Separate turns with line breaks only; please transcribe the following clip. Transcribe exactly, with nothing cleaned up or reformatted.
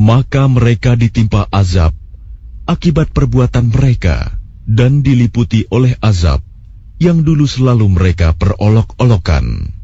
Maka mereka ditimpa azab akibat perbuatan mereka dan diliputi oleh azab yang dulu selalu mereka perolok-olokan.